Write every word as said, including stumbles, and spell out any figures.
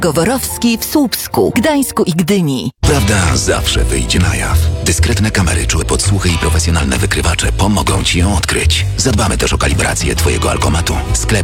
Goworowski w Słupsku, Gdańsku i Gdyni. Prawda zawsze wyjdzie na jaw. Dyskretne kamery, czułe podsłuchy i profesjonalne wykrywacze pomogą Ci ją odkryć. Zadbamy też o kalibrację Twojego alkomatu. Sklep